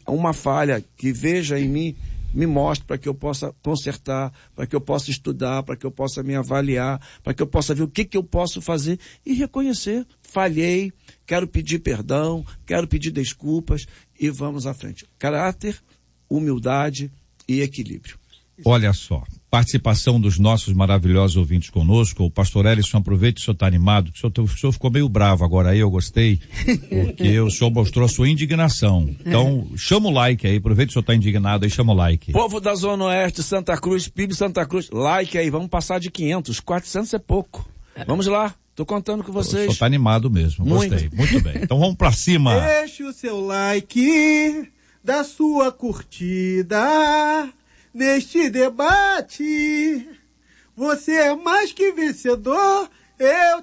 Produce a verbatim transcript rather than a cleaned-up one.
uma falha, que veja em mim, me mostre para que eu possa consertar, para que eu possa estudar, para que eu possa me avaliar, para que eu possa ver o que, que eu posso fazer e reconhecer. Falhei, quero pedir perdão, quero pedir desculpas e vamos à frente. Caráter, humildade e equilíbrio. Olha só, participação dos nossos maravilhosos ouvintes conosco. O pastor Ellison, aproveite que o senhor está animado, que o senhor, o senhor ficou meio bravo agora aí, eu gostei, porque o senhor mostrou a sua indignação. Então, chama o like aí, aproveite que o senhor está indignado aí, chama o like. Povo da Zona Oeste, Santa Cruz, P I B Santa Cruz, like aí, vamos passar de quinhentos, quatrocentos é pouco. Vamos lá, tô contando com vocês. O senhor está animado mesmo, muito. Gostei, muito bem. Então vamos pra cima. Deixe o seu like, da sua curtida. Neste debate, você é mais que vencedor, eu